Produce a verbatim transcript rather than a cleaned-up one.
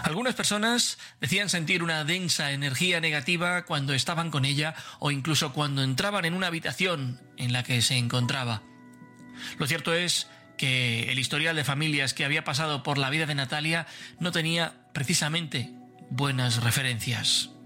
Algunas personas decían sentir una densa energía negativa cuando estaban con ella o incluso cuando entraban en una habitación en la que se encontraba. Lo cierto es que el historial de familias que había pasado por la vida de Natalia no tenía precisamente buenas referencias.